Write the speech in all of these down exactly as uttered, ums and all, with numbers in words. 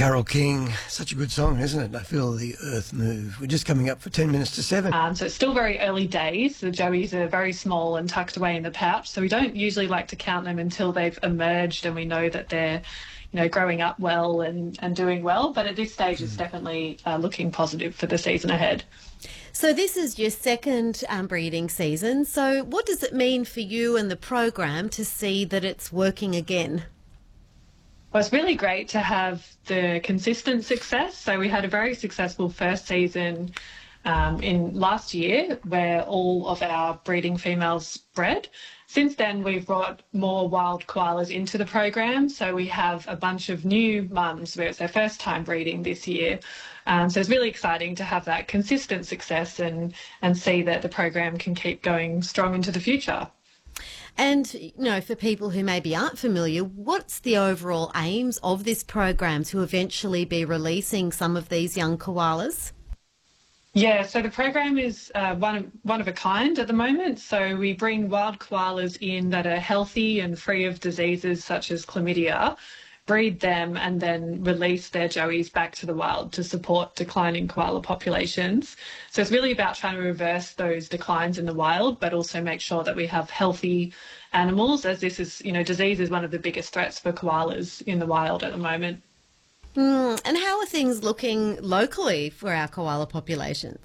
Carole King, such a good song, isn't it? I feel the earth move. We're just coming up for ten minutes to seven. Um, so it's still very early days. The joeys are very small and tucked away in the pouch, so we don't usually like to count them until they've emerged and we know that they're, you know, growing up well and, and doing well. But at this stage, mm. it's definitely uh, looking positive for the season ahead. So this is your second um, breeding season. So what does it mean for you and the program to see that it's working again? Well, it's really great to have the consistent success. So we had a very successful first season um, in last year where all of our breeding females bred. Since then, we've brought more wild koalas into the program. So we have a bunch of new mums where it's their first time breeding this year. Um, so it's really exciting to have that consistent success and, and see that the program can keep going strong into the future. And, you know, for people who maybe aren't familiar, what's the overall aims of this program to eventually be releasing some of these young koalas? Yeah, so the program is uh, one of, one of a kind at the moment. So we bring wild koalas in that are healthy and free of diseases such as chlamydia, breed them and then release their joeys back to the wild to support declining koala populations. So it's really about trying to reverse those declines in the wild, but also make sure that we have healthy animals, as this is, you know, disease is one of the biggest threats for koalas in the wild at the moment. Mm, and how are things looking locally for our koala populations?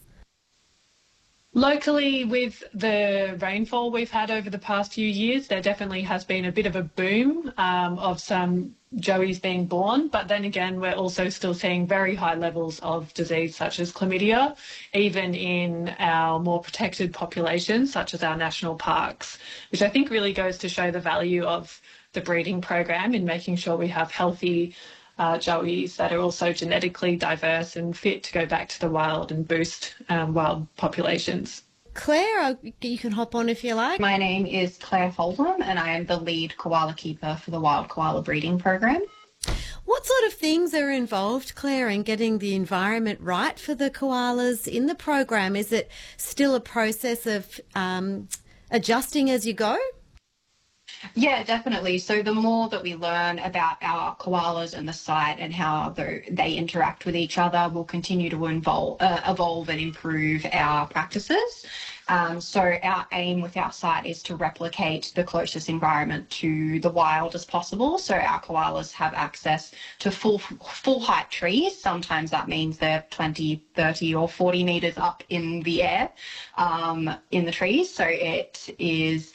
Locally, with the rainfall we've had over the past few years, there definitely has been a bit of a boom um, of some joeys being born. But then again, we're also still seeing very high levels of disease such as chlamydia, even in our more protected populations, such as our national parks, which I think really goes to show the value of the breeding program in making sure we have healthy Uh, joeys that are also genetically diverse and fit to go back to the wild and boost um, wild populations. Claire, you can hop on if you like. My name is Claire Foldham and I am the lead koala keeper for the Wild Koala Breeding Program. What sort of things are involved, Claire, in getting the environment right for the koalas in the program? Is it still a process of um, adjusting as you go? Yeah, definitely. So the more that we learn about our koalas and the site and how they interact with each other, we'll continue to involve, uh, evolve and improve our practices. Um, so our aim with our site is to replicate the closest environment to the wild as possible. So our koalas have access to full full height trees. Sometimes that means they're twenty, thirty or forty metres up in the air um, in the trees. So it is...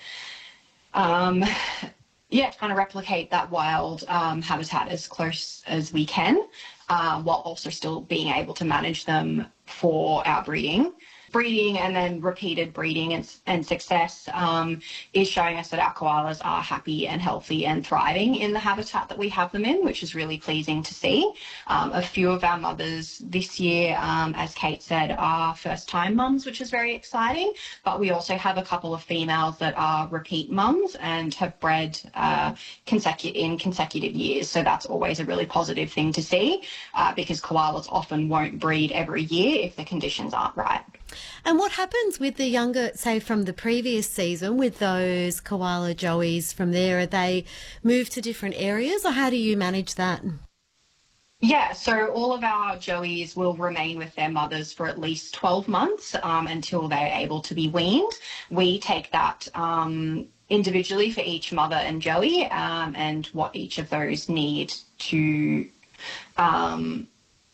Um, yeah, trying to replicate that wild um, habitat as close as we can, uh, while also still being able to manage them for our breeding. Breeding and then repeated breeding and, and success um, is showing us that our koalas are happy and healthy and thriving in the habitat that we have them in, which is really pleasing to see. Um, a few of our mothers this year, um, as Kate said, are first-time mums, which is very exciting, but we also have a couple of females that are repeat mums and have bred uh, consecu- in consecutive years, so that's always a really positive thing to see uh, because koalas often won't breed every year if the conditions aren't right. And what happens with the younger, say from the previous season, with those koala joeys from there? Are they moved to different areas or how do you manage that? Yeah, so all of our joeys will remain with their mothers for at least twelve months um, until they're able to be weaned. We take that um, individually for each mother and joey um, and what each of those need to... Um,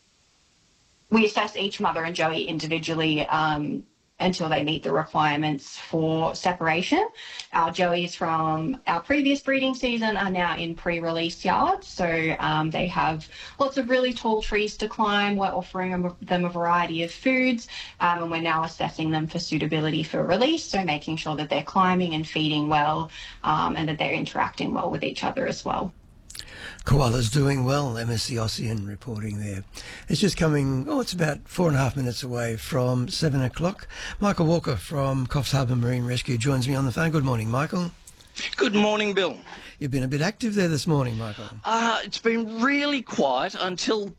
We assess each mother and joey individually um, until they meet the requirements for separation. Our joeys from our previous breeding season are now in pre-release yards, so um, they have lots of really tall trees to climb. We're offering them a variety of foods, um, and we're now assessing them for suitability for release, so making sure that they're climbing and feeding well um, and that they're interacting well with each other as well. Koala's doing well, M S C Ocean reporting there. It's just coming, oh, it's about four and a half minutes away from seven o'clock. Michael Walker from Coffs Harbour Marine Rescue joins me on the phone. Good morning, Michael. Good morning, Bill. You've been a bit active there this morning, Michael. Uh, it's been really quiet until